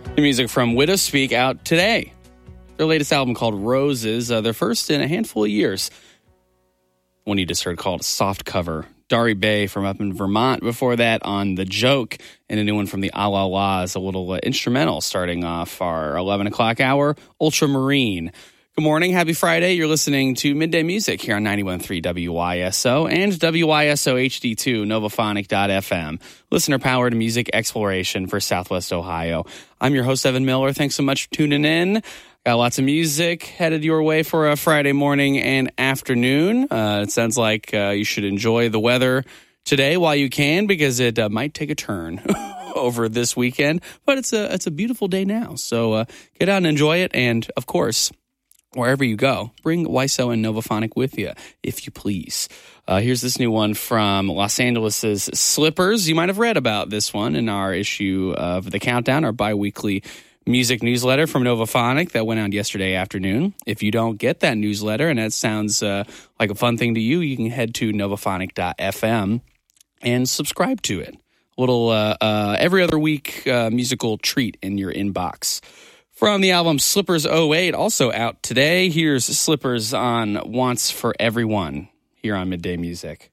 The music from Widow Speak out today. Their latest album called Roses, their first in a handful of years. One you just heard called Soft Cover. Dari Bay from up in Vermont before that on The Joke, and a new one from the Ah La Las, a little instrumental starting off our 11 o'clock hour, Ultramarine. Good morning, happy Friday. You're listening to Midday Music here on 91.3 WYSO and WYSO HD2, Novaphonic.fm. Listener-powered music exploration for Southwest Ohio. I'm your host, Evan Miller. Thanks so much for tuning in. Got lots of music headed your way for a Friday morning and afternoon. It sounds like you should enjoy the weather today while you can, because it might take a turn over this weekend. But it's a beautiful day now, so get out and enjoy it. And, of course, wherever you go, bring WYSO and Novaphonic with you, if you please. Here's this new one from Los Angeles' Slippers. You might have read about this one in our issue of The Countdown, our bi-weekly music newsletter from Novaphonic that went out yesterday afternoon. If you don't get that newsletter and that sounds like a fun thing to you, you can head to Novaphonic.fm and subscribe to it. A little every other week musical treat in your inbox. From the album Slippers 08, also out today, here's Slippers on Wants for Everyone here on Midday Music.